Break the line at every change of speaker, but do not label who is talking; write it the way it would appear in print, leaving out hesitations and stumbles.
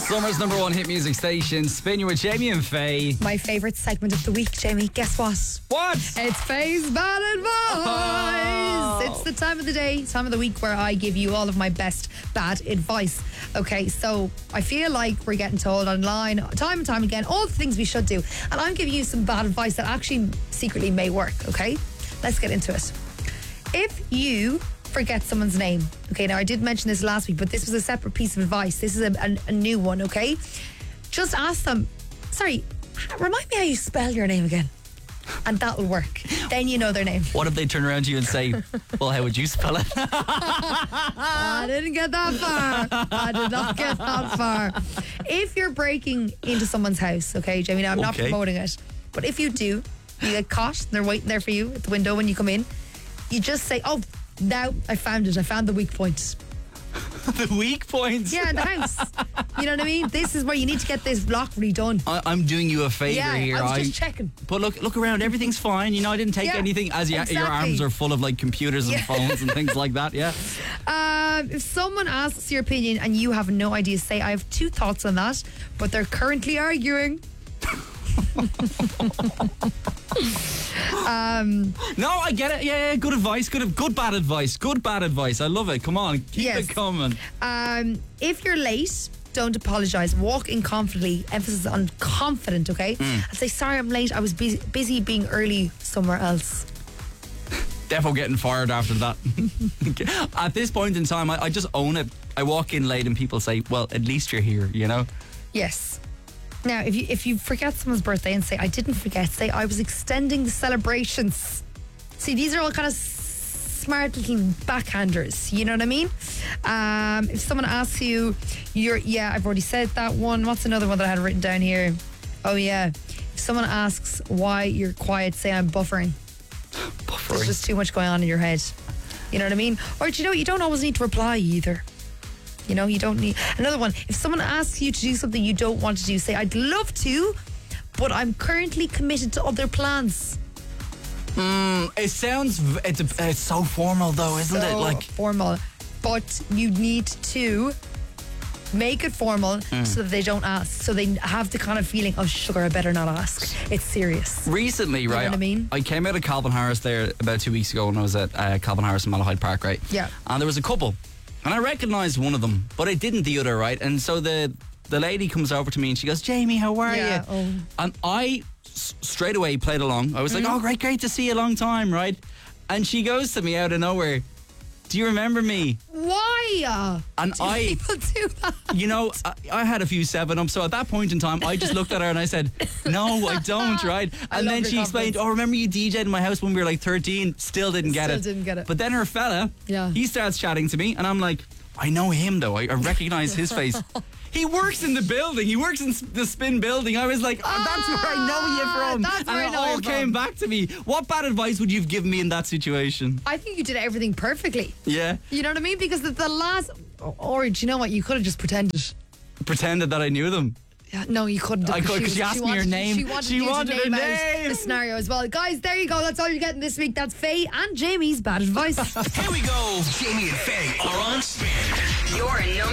Summer's number one hit music station. Spin You with Jamie and Faye.
My favourite segment of the week, Jamie. Guess what?
What?
It's Faye's Bad Advice.
Oh.
It's the time of the day, time of the week where I give you all of my best bad advice. Okay, so I feel like we're getting told online time and time again all the things we should do. And I'm giving you some bad advice that actually secretly may work, okay? Let's get into it. If you forget someone's name, okay, now I did mention this last week, but this was a separate piece of advice. This is a new one, okay? Just ask them, sorry, remind me how you spell your name again. And that will work. Then you know their name.
What if they turn around to you and say, well, how would you spell it?
I didn't get that far. I did not get that far. If you're breaking into someone's house, okay, Jamie, now I'm not promoting it, but if you do, you get caught, they're waiting there for you at the window when you come in, you just say, oh, now I found it. I found the weak point.
The weak points?
Yeah, in the house. You know what I mean? This is where you need to get this block redone.
I'm doing you a favour here.
I was just checking.
But look around, everything's fine. You know, I didn't take anything as your arms are full of like computers and phones and things like that, yeah?
If someone asks your opinion and you have no idea, say, I have two thoughts on that, but they're currently arguing.
No, I get it. Yeah, good advice. Good bad advice. Good bad advice. I love it. Come on, keep it coming.
If you're late, don't apologise. Walk in confidently. Emphasis on confident, okay? And say, sorry, I'm late. I was busy being early somewhere else.
Defo getting fired after that. At this point in time, I just own it. I walk in late and people say, well, at least you're here, you know?
Yes. Now, if you forget someone's birthday and say, I didn't forget, say, I was extending the celebrations. See, these are all kind of smart little backhanders, you know what I mean? If someone asks you, I've already said that one. What's another one that I had written down here? Oh, yeah. If someone asks why you're quiet, say, I'm buffering. There's just too much going on in your head. You know what I mean? Or, you don't always need to reply either. You know, you don't need... Another one, if someone asks you to do something you don't want to do, say, I'd love to, but I'm currently committed to other plans.
It sounds... It's so formal though, isn't it? Like
formal. But you need to make it formal so that they don't ask. So they have the kind of feeling, oh, sugar, I better not ask. It's serious.
Recently, right?
You know what I mean?
I came out of Calvin Harris there about 2 weeks ago when I was at Calvin Harris in Malahide Park, right? Yeah. And there was a couple. And I recognised one of them, but I didn't the other, right? And so the lady comes over to me and she goes, Jamie, how are you? Oh. And I straight away played along. I was like, oh, great to see you, a long time, right? And she goes to me out of nowhere, do you remember me?
Why?
And
people do that?
You know, I had a few 7-Ups, so at that point in time, I just looked at her and I said, no, I don't, right? And then she explained, oh, remember you DJ'd in my house when we were like 13? Still didn't get it. But then her fella, he starts chatting to me, and I'm like, I know him though. I recognize his face. He works in the building. He works in the Spin building. I was like, that's where I know you from.
That's where
and it all came back to me. What bad advice would you have given me in that situation?
I think you did everything perfectly.
Yeah.
You know what I mean? Because the last... Or, do you know what? You could have just pretended.
Pretended that I knew them?
Yeah, no, you couldn't.
I could, because she asked me her name.
She wanted her name. The scenario as well. Guys, there you go. That's all you're getting this week. That's Faye and Jamie's bad advice.
Here we go. Jamie and Faye are on Spin. Your number